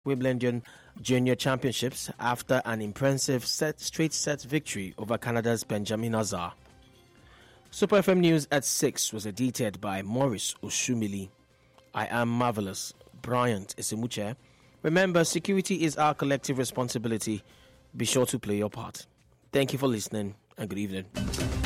Wimbledon Junior Championships after an impressive straight set victory over Canada's Benjamin Hazard. Super FM News at 6 was edited by Maurice Oshumili. I am Marvelous, Bryant Isimuche. Remember, security is our collective responsibility. Be sure to play your part. Thank you for listening and good evening.